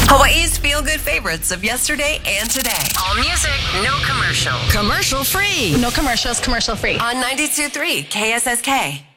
Hawaii's feel-good favorites of yesterday and today. All music, no commercial. Commercial free. No commercials, commercial free. On 92.3 KSSK.